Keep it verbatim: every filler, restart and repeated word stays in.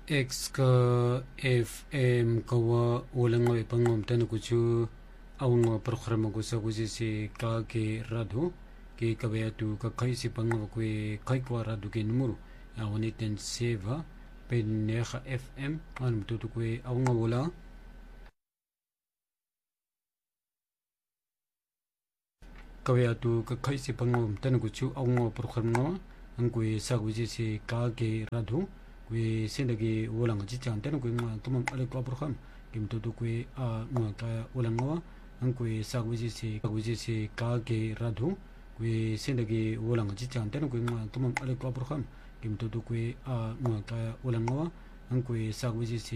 X ka F M kawa walang ipangom tan kuchu awang programa ko sa kusi si ka ke radu ke kabayatu ka kai si pangwa ko kai ko radu ke numero awani ten seva pen neha F M an mututu ko awang wala kabayatu ka kai si pangom tan kuchu awang programa ang ko sa kusi si ka ke radu we sendagi wolang jicang tan ko ma tumang ale ko program kim to ko a ma ka wolang wa ang ko sa wuji si ka wuji si ka ge radu we sendagi wolang jicang tan ko ma tumang ale ko program kim to ko a ma ka wolang wa ang ko sa wuji si